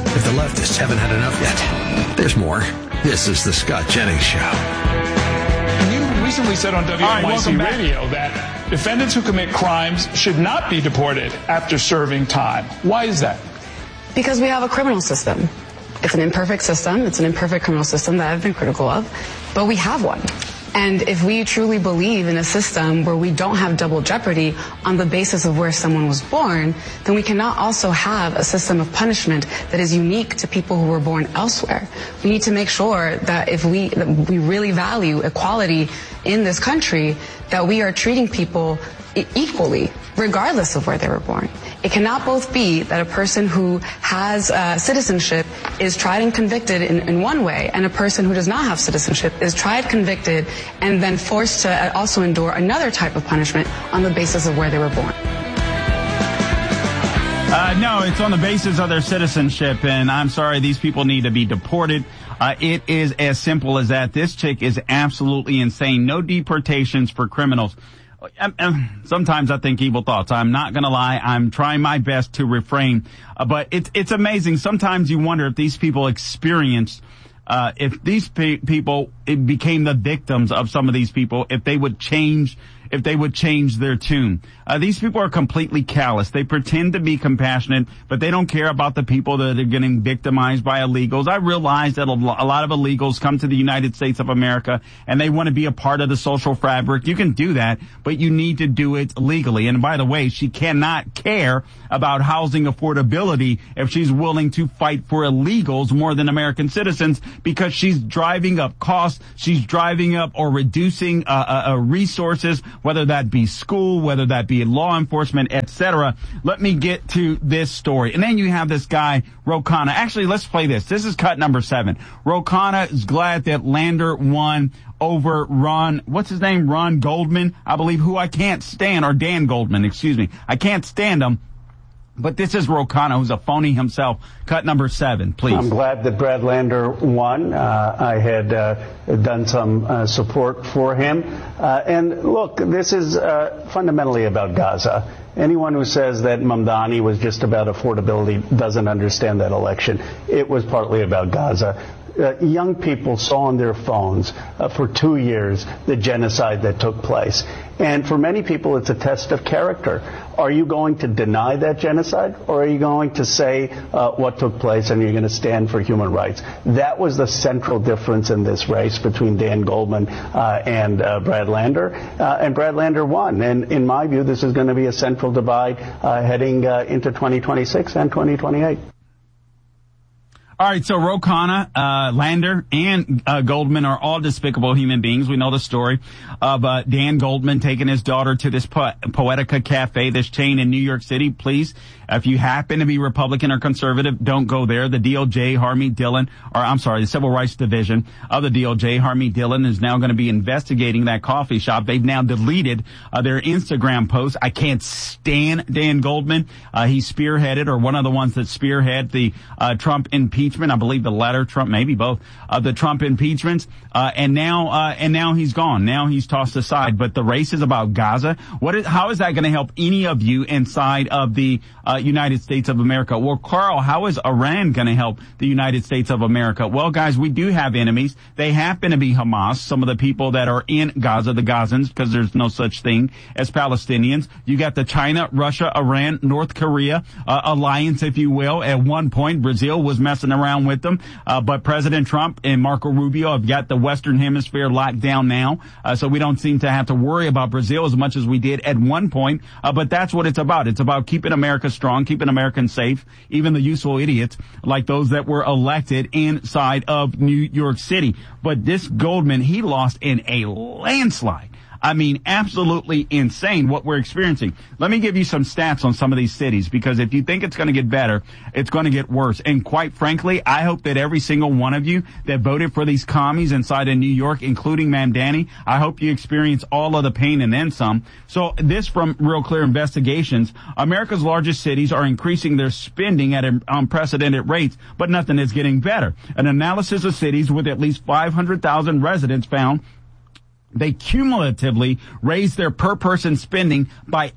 If the leftists haven't had enough yet, there's more. This is the Scott Jennings Show. You recently said on WNYC Radio that defendants who commit crimes should not be deported after serving time. Why is that? Because we have a criminal system. It's an imperfect system. It's an imperfect criminal system that I've been critical of, but we have one. And if we truly believe in a system where we don't have double jeopardy on the basis of where someone was born, then we cannot also have a system of punishment that is unique to people who were born elsewhere. We need to make sure that if we really value equality in this country, that we are treating people equally, regardless of where they were born. It cannot both be that a person who has citizenship is tried and convicted in one way, and a person who does not have citizenship is tried, convicted, and then forced to also endure another type of punishment on the basis of where they were born. No, it's on the basis of their citizenship, and I'm sorry, these people need to be deported. It is as simple as that. This chick is absolutely insane. No deportations for criminals. Sometimes I think evil thoughts. I'm not going to lie. I'm trying my best to refrain. But it's amazing. Sometimes you wonder if these people experience, if these people became the victims of some of these people, if they would change their tune. These people are completely callous. They pretend to be compassionate, but they don't care about the people that are getting victimized by illegals. I realize that a lot of illegals come to the United States of America and they want to be a part of the social fabric. You can do that, but you need to do it legally. And by the way, she cannot care about housing affordability if she's willing to fight for illegals more than American citizens, because she's driving up costs. She's driving up or reducing resources, whether that be school, whether that be law enforcement, etc. Let me get to this story. And then you have this guy, Ro Khanna. Actually, let's play this. This is cut number 7. Ro Khanna is glad that Lander won over Ron Goldman, I believe, who I can't stand, or Dan Goldman, excuse me. I can't stand him. But this is Ro Khanna, who's a phony himself. Cut number 7, please. I'm glad that Brad Lander won. I had done some support for him. And look, this is fundamentally about Gaza. Anyone who says that Mamdani was just about affordability doesn't understand that election. It was partly about Gaza. Young people saw on their phones for 2 years the genocide that took place. And for many people, it's a test of character. Are you going to deny that genocide, or are you going to say what took place and you're going to stand for human rights? That was the central difference in this race between Dan Goldman and Brad Lander. And Brad Lander won. And in my view, this is going to be a central divide heading into 2026 and 2028. All right, so Ro Khanna, Lander, and Goldman are all despicable human beings. We know the story of Dan Goldman taking his daughter to this Poetica Cafe, this chain in New York City. Please, if you happen to be Republican or conservative, don't go there. The DOJ, the Civil Rights Division of the DOJ, Harmeet Dillon, is now going to be investigating that coffee shop. They've now deleted their Instagram posts. I can't stand Dan Goldman. He spearheaded, or one of the ones that spearhead the Trump impeachment. I believe the latter, Trump, maybe both, of the Trump impeachments. And now he's gone. Now he's tossed aside. But the race is about Gaza. How is that going to help any of you inside of the United States of America? Well, Carl, how is Iran going to help the United States of America? Well, guys, we do have enemies. They happen to be Hamas, some of the people that are in Gaza, the Gazans, because there's no such thing as Palestinians. You got the China, Russia, Iran, North Korea alliance, if you will. At one point, Brazil was messing around with them, but President Trump and Marco Rubio have got the Western Hemisphere locked down now, so we don't seem to have to worry about Brazil as much as we did at one point, but that's what it's about. It's about keeping America strong, keeping Americans safe, even the useful idiots like those that were elected inside of New York City. But this Goldman, he lost in a landslide. I mean, absolutely insane what we're experiencing. Let me give you some stats on some of these cities, because if you think it's going to get better, it's going to get worse. And quite frankly, I hope that every single one of you that voted for these commies inside of New York, including Mamdani, I hope you experience all of the pain and then some. So this from Real Clear Investigations: America's largest cities are increasing their spending at unprecedented rates, but nothing is getting better. An analysis of cities with at least 500,000 residents found They cumulatively raised their per-person spending by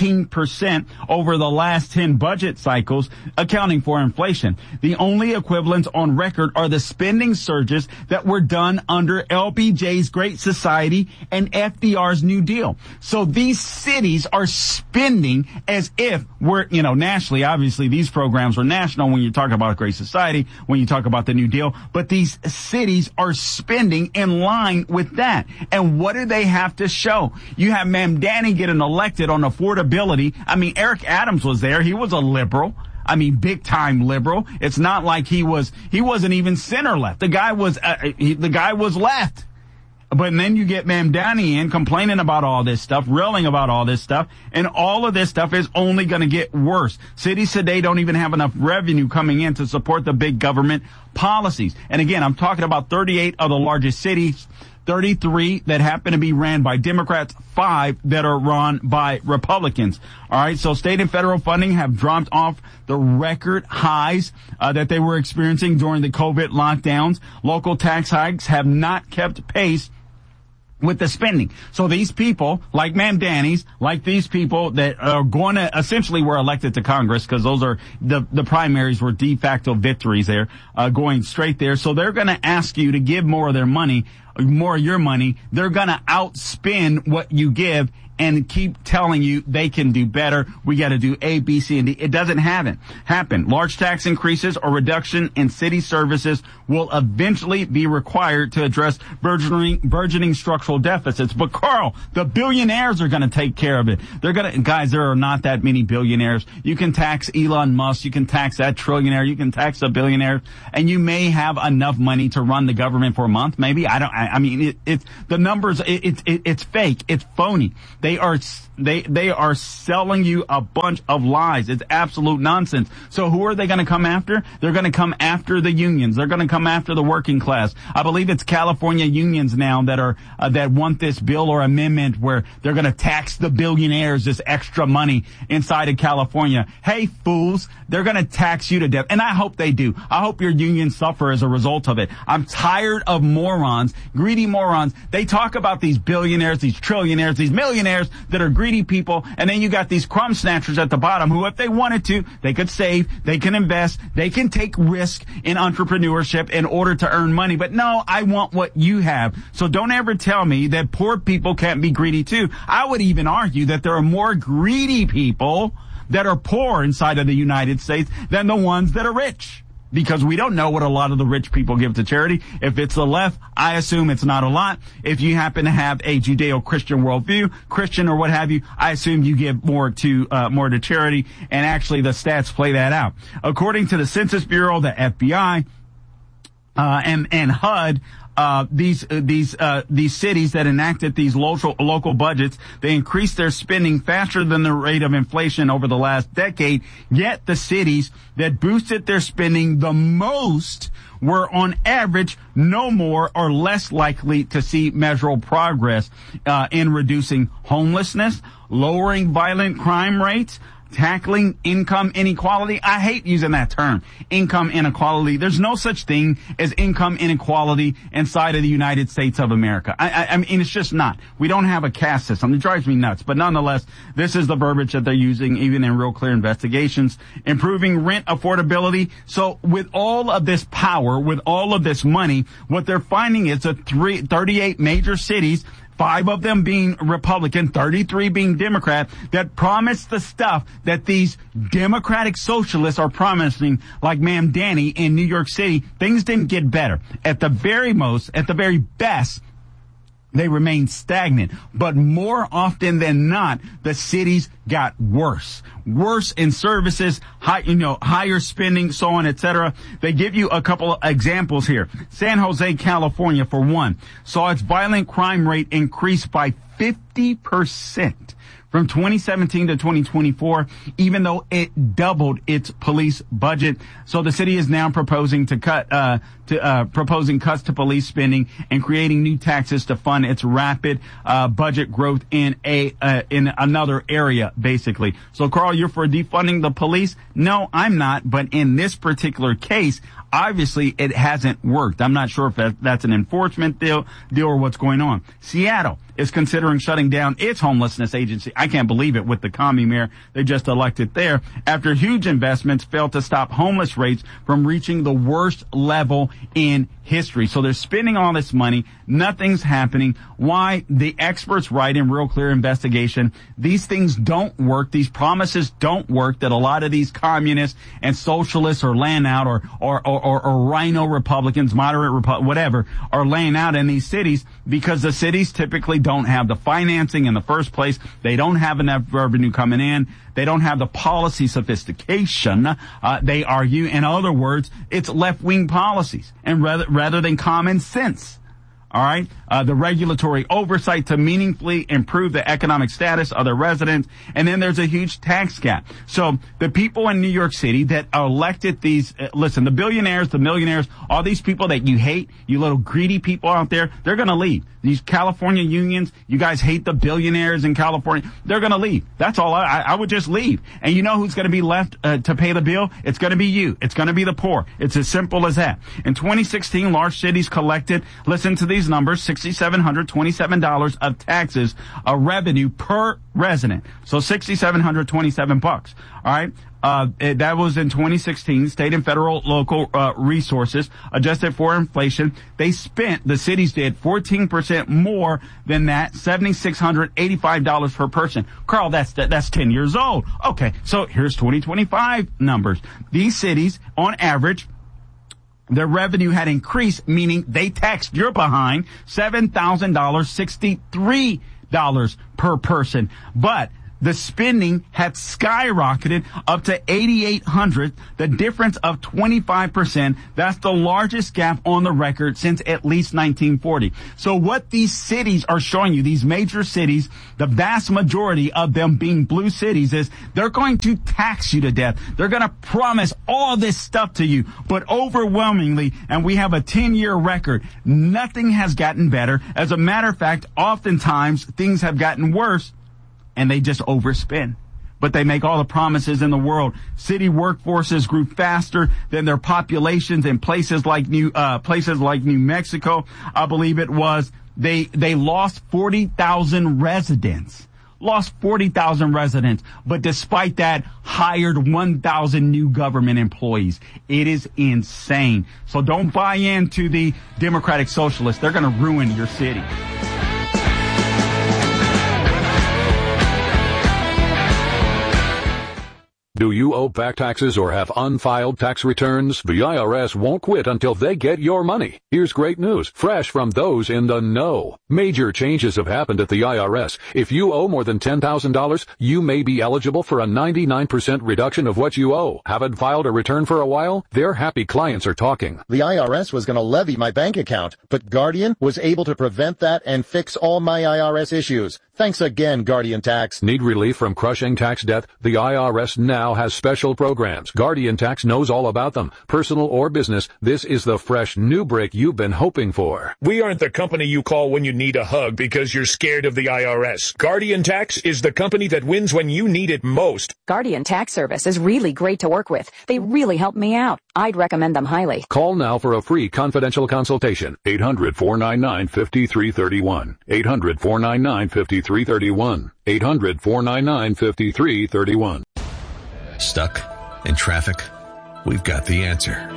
18% over the last 10 budget cycles, accounting for inflation. The only equivalents on record are the spending surges that were done under LBJ's Great Society and FDR's New Deal. So these cities are spending as if we're, nationally, obviously these programs are national when you talk about Great Society, when you talk about the New Deal, but these cities are spending in line with that. And what do they have to show? You have Mamdani getting elected on affordability. I mean, Eric Adams was there. He was a liberal. I mean, big time liberal. It's not like he wasn't even center left. The guy was left. But then you get Mamdani in complaining about all this stuff, railing about all this stuff, and all of this stuff is only going to get worse. Cities today don't even have enough revenue coming in to support the big government policies. And again, I'm talking about 38 of the largest cities, 33 that happen to be ran by Democrats, 5 that are run by Republicans. All right, so state and federal funding have dropped off the record highs that they were experiencing during the COVID lockdowns. Local tax hikes have not kept pace with the spending. So these people, like Mamdani's, like these people that are going to essentially were elected to Congress, because those are the primaries were de facto victories there, going straight there. So they're going to ask you to give more of their money, more of your money. They're going to outspend what you give and keep telling you they can do better. We got to do A, B, C, and D. It doesn't happen. Large tax increases or reduction in city services will eventually be required to address burgeoning structural deficits. But Carl, the billionaires are going to take care of it. Guys, there are not that many billionaires. You can tax Elon Musk. You can tax that trillionaire. You can tax a billionaire, and you may have enough money to run the government for a month. Maybe. It's the numbers. It's fake. It's phony. They are selling you a bunch of lies. It's absolute nonsense. So who are they going to come after? They're going to come after the unions. They're going to come after the working class. I believe it's California unions now that want this bill or amendment where they're going to tax the billionaires this extra money inside of California. Hey, fools, they're going to tax you to death. And I hope they do. I hope your unions suffer as a result of it. I'm tired of morons, greedy morons. They talk about these billionaires, these trillionaires, these millionaires that are greedy people, and then you got these crumb snatchers at the bottom who, if they wanted to, they could save, they can invest, they can take risk in entrepreneurship in order to earn money. But no, I want what you have. So don't ever tell me that poor people can't be greedy too. I would even argue that there are more greedy people that are poor inside of the United States than the ones that are rich. Because we don't know what a lot of the rich people give to charity. If it's the left, I assume it's not a lot. If you happen to have a Judeo-Christian worldview, Christian or what have you, I assume you give more to charity. And actually, the stats play that out. According to the Census Bureau, the FBI, and HUD, these cities that enacted these local budgets, they increased their spending faster than the rate of inflation over the last decade. Yet the cities that boosted their spending the most were on average no more or less likely to see measurable progress in reducing homelessness, lowering violent crime rates, tackling income inequality. I hate using that term, income inequality. There's no such thing as income inequality inside of the United States of America. I mean, it's just not. We don't have a caste system. It drives me nuts. But nonetheless, this is the verbiage that they're using, even in Real Clear Investigations. Improving rent affordability. So with all of this power, with all of this money, what they're finding is that 38 major cities, 5 of them being Republican, 33 being Democrat, that promise the stuff that these Democratic socialists are promising, like Mamdani in New York City. Things didn't get better. At the very most, at the very best, they remained stagnant. But more often than not, the cities got worse. Worse in services, higher spending, so on, etc. They give you a couple of examples here. San Jose, California, for one, saw its violent crime rate increase by 50% from 2017 to 2024, even though it doubled its police budget. So the city is now proposing proposing cuts to police spending and creating new taxes to fund its rapid budget growth in another area, basically. So, Carl, you're for defunding the police? No, I'm not. But in this particular case, obviously, it hasn't worked. I'm not sure if that's an enforcement deal or what's going on. Seattle is considering shutting down its homelessness agency. I can't believe it with the commie mayor they just elected there after huge investments failed to stop homeless rates from reaching the worst level in history. So they're spending all this money. Nothing's happening. Why? The experts write in Real Clear Investigation, these things don't work. These promises don't work, that a lot of these communists and socialists are laying out, or rhino Republicans, moderate whatever, are laying out in these cities, because the cities typically don't have the financing in the first place. They don't have enough revenue coming in. They don't have the policy sophistication. They argue, in other words, it's left-wing policies and rather than common sense. All right. The regulatory oversight to meaningfully improve the economic status of their residents. And then there's a huge tax gap. So the people in New York City that elected these, listen, the billionaires, the millionaires, all these people that you hate, you little greedy people out there, they're going to leave. These California unions, you guys hate the billionaires in California. They're going to leave. That's all. I would just leave. And you know who's going to be left to pay the bill? It's going to be you. It's going to be the poor. It's as simple as that. In 2016, large cities collected, listen to these numbers, $6,727 of taxes, revenue per resident. So $6,727. All right. That was in 2016. State and federal local resources adjusted for inflation. The cities did 14% more than that, $7,685 per person. Carl, that's 10 years old. Okay, so here's 2025 numbers. These cities, on average, their revenue had increased, meaning they taxed your behind $7,063 per person. But the spending had skyrocketed up to $8,800, the difference of 25%. That's the largest gap on the record since at least 1940. So what these cities are showing you, these major cities, the vast majority of them being blue cities, is they're going to tax you to death. They're going to promise all this stuff to you. But overwhelmingly, and we have a 10-year record, nothing has gotten better. As a matter of fact, oftentimes things have gotten worse, and they just overspend. But they make all the promises in the world. City workforces grew faster than their populations in places like New Mexico. I believe it was. They lost 40,000 residents. But despite that, hired 1,000 new government employees. It is insane. So don't buy into the Democratic Socialists. They're going to ruin your city. Do you owe back taxes or have unfiled tax returns? The IRS won't quit until they get your money. Here's great news, fresh from those in the know. Major changes have happened at the IRS. If you owe more than $10,000, you may be eligible for a 99% reduction of what you owe. Haven't filed a return for a while? Their happy clients are talking. The IRS was going to levy my bank account, but Guardian was able to prevent that and fix all my IRS issues. Thanks again, Guardian Tax. Need relief from crushing tax debt? The IRS now has special programs. Guardian Tax knows all about them. Personal or business, this is the fresh new break you've been hoping for. We aren't the company you call when you need a hug because you're scared of the IRS. Guardian Tax is the company that wins when you need it most. Guardian Tax Service is really great to work with. They really helped me out. I'd recommend them highly. Call now for a free confidential consultation. 800-499-5331. 800-499-5331. 800-499-5331. Stuck in traffic? We've got the answer.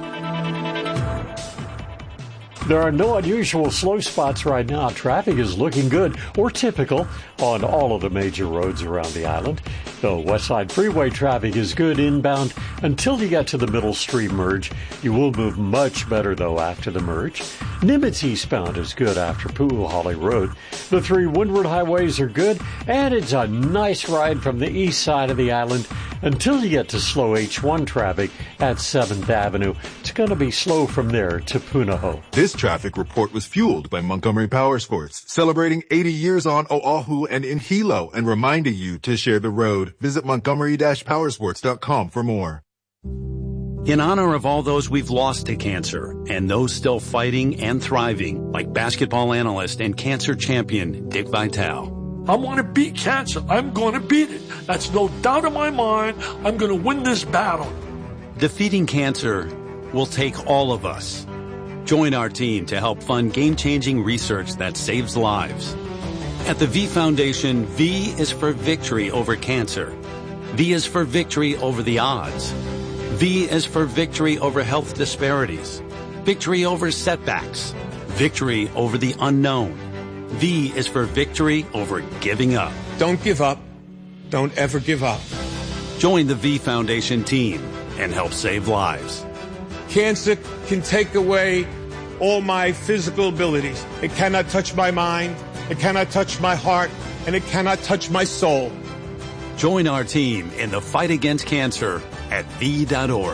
There are no unusual slow spots right now. Traffic is looking good or typical on all of the major roads around the island. The West Side Freeway traffic is good inbound until you get to the Middle Street merge. You will move much better, though, after the merge. Nimitz eastbound is good after Poole Holly Road. The three windward highways are good, and it's a nice ride from the east side of the island until you get to slow H1 traffic at 7th Avenue. It's going to be slow from there to Punahou. This traffic report was fueled by Montgomery Powersports, celebrating 80 years on Oahu and in Hilo and reminding you to share the road. Visit Montgomery-Powersports.com for more. In honor of all those we've lost to cancer and those still fighting and thriving, like basketball analyst and cancer champion Dick Vitale. I want to beat cancer. I'm going to beat it. That's no doubt in my mind. I'm going to win this battle. Defeating cancer will take all of us. Join our team to help fund game-changing research that saves lives. At the V Foundation, V is for victory over cancer. V is for victory over the odds. V is for victory over health disparities, victory over setbacks, victory over the unknown. V is for victory over giving up. Don't give up. Don't ever give up. Join the V Foundation team and help save lives. Cancer can take away all my physical abilities. It cannot touch my mind, it cannot touch my heart, and it cannot touch my soul. Join our team in the fight against cancer at V.org.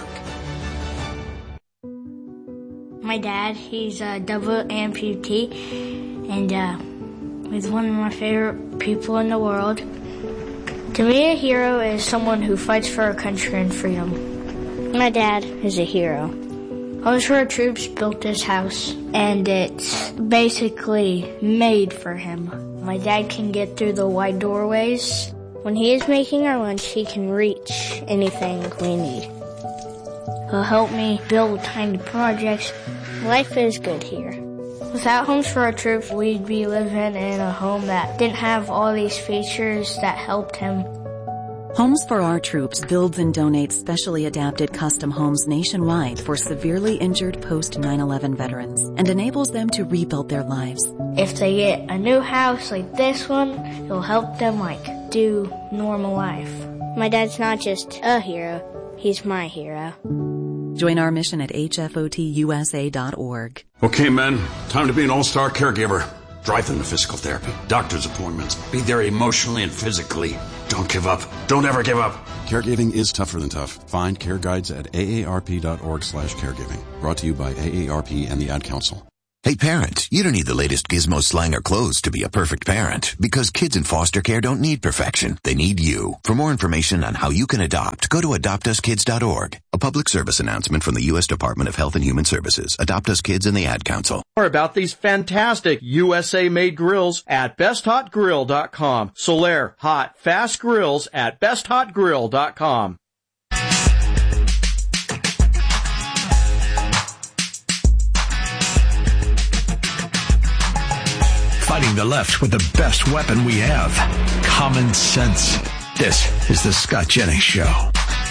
My dad, he's a double amputee, and he's one of my favorite people in the world. To me, a hero is someone who fights for our country and freedom. My dad is a hero. Homes for Our Troops built this house, and it's basically made for him. My dad can get through the wide doorways. When he is making our lunch, he can reach anything we need. He'll help me build tiny projects. Life is good here. Without Homes for Our Troops, we'd be living in a home that didn't have all these features that helped him. Homes for Our Troops builds and donates specially adapted custom homes nationwide for severely injured post-9/11 veterans and enables them to rebuild their lives. If they get a new house like this one, it'll help them do normal life. My dad's not just a hero, he's my hero. Join our mission at hfotusa.org. Okay, men, time to be an all-star caregiver. Drive them to physical therapy, doctor's appointments. Be there emotionally and physically. Don't give up. Don't ever give up. Caregiving is tougher than tough. Find care guides at aarp.org/caregiving. Brought to you by AARP and the Ad Council. Hey parents, you don't need the latest gizmo, slang, or clothes to be a perfect parent, because kids in foster care don't need perfection. They need you. For more information on how you can adopt, go to adoptuskids.org. A public service announcement from the U.S. Department of Health and Human Services, Adopt Us Kids, and the Ad Council. More about these fantastic USA-made grills at besthotgrill.com. Solaire Hot Fast Grills at besthotgrill.com. Fighting the left with the best weapon we have, common sense. This is the Scott Jennings Show.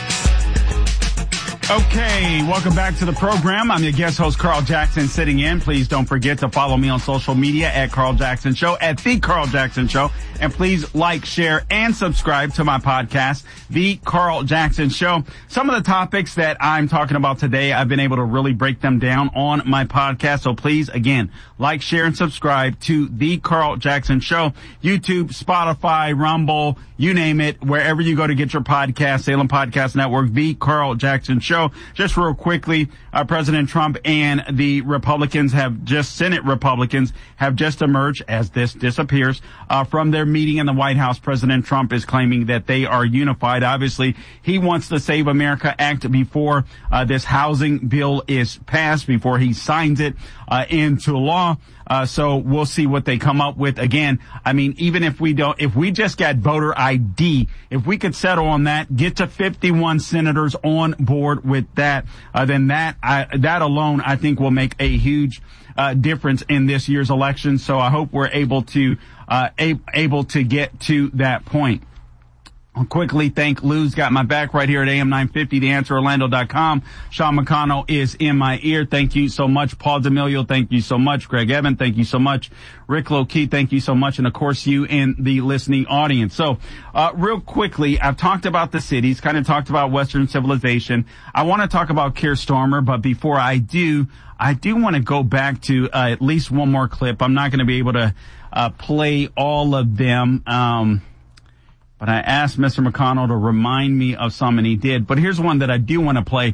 Okay, welcome back to the program. I'm your guest host, Carl Jackson, sitting in. Please don't forget to follow me on social media at Carl Jackson Show, at The Carl Jackson Show. And please like, share, and subscribe to my podcast, The Carl Jackson Show. Some of the topics that I'm talking about today, I've been able to really break them down on my podcast. So please, again, like, share, and subscribe to The Carl Jackson Show. YouTube, Spotify, Rumble, you name it, wherever you go to get your podcast, Salem Podcast Network, The Carl Jackson Show. Just real quickly, President Trump and the Senate Republicans have just emerged, as this disappears, from their meeting in the White House. President Trump is claiming that they are unified. Obviously, he wants the Save America Act before this housing bill is passed, before he signs it into law. So we'll see what they come up with. Again, I mean, even if we just got voter ID, if we could settle on that, get to 51 senators on board with that, then that alone, I think, will make a huge difference in this year's election. So I hope we're able to get to that point. I'll quickly thank Lou's Got My Back right here at AM 950, TheAnswerOrlando.com. Sean McConnell is in my ear. Thank you so much. Paul D'Amelio, thank you so much. Greg Evan, thank you so much. Rick Loki, thank you so much. And of course, you in the listening audience. So, real quickly, I've talked about the cities, kind of talked about Western civilization. I want to talk about Keir Starmer, but before I do want to go back to at least one more clip. I'm not going to be able to play all of them. If but I asked Mr. McConnell to remind me of some, and he did. But here's one that I do want to play.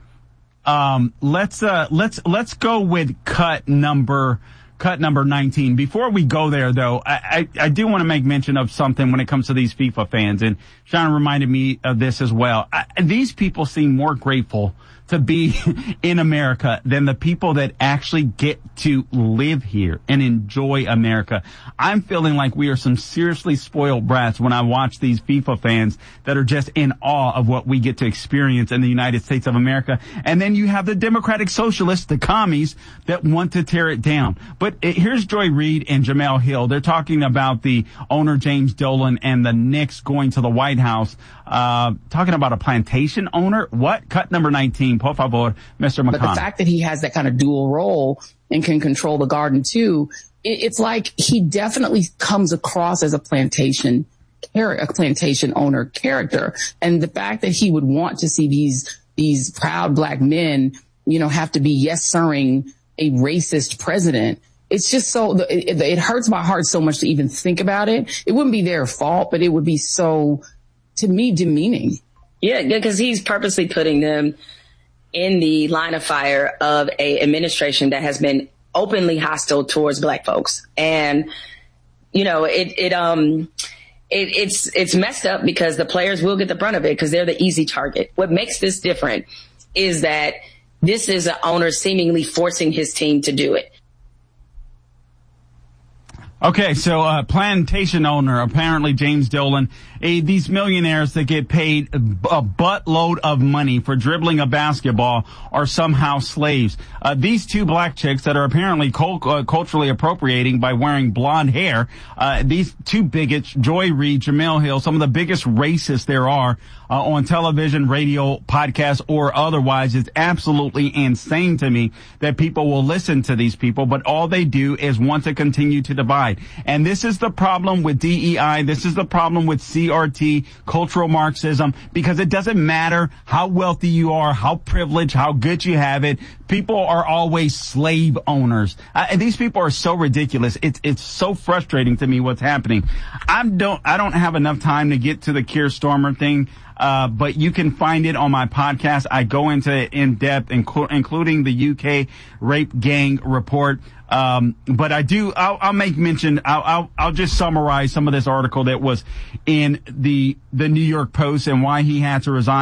Let's go with cut number 19. Before we go there, though, I do want to make mention of something when it comes to these FIFA fans, and Sean reminded me of this as well. These people seem more grateful to be in America than the people that actually get to live here and enjoy America. I'm feeling like we are some seriously spoiled brats when I watch these FIFA fans that are just in awe of what we get to experience in the United States of America. And then you have the Democratic Socialists, the commies, that want to tear it down. But here's Joy Reid and Jemele Hill. They're talking about the owner, James Dolan, and the Knicks going to the White House, talking about a plantation owner. What? Cut number 19. Por favor, Mr. McConnell. But the fact that he has that kind of dual role and can control the garden too, it's like he definitely comes across as a plantation owner character. And the fact that he would want to see these proud black men, have to be yes-sirring a racist president. It's just so, it hurts my heart so much to even think about it. It wouldn't be their fault, but it would be so, to me, demeaning. Yeah, because he's purposely putting them in the line of fire of a administration that has been openly hostile towards black folks. And, it's messed up because the players will get the brunt of it because they're the easy target. What makes this different is that this is an owner seemingly forcing his team to do it. Okay, so plantation owner, apparently James Dolan, these millionaires that get paid a buttload of money for dribbling a basketball are somehow slaves. These two black chicks that are apparently culturally appropriating by wearing blonde hair, these two bigots, Joy Reid, Jemele Hill, some of the biggest racists there are on television, radio, podcasts, or otherwise. It's absolutely insane to me that people will listen to these people, but all they do is want to continue to divide. And this is the problem with DEI. This is the problem with CRT, cultural Marxism, because it doesn't matter how wealthy you are, how privileged, how good you have it. People are always slave owners. And these people are so ridiculous. It's so frustrating to me what's happening. I don't have enough time to get to the Keir Starmer thing. But you can find it on my podcast. I go into it in depth, including the UK rape gang report. But I'll make mention, I'll just summarize some of this article that was in the New York Post and why he had to resign.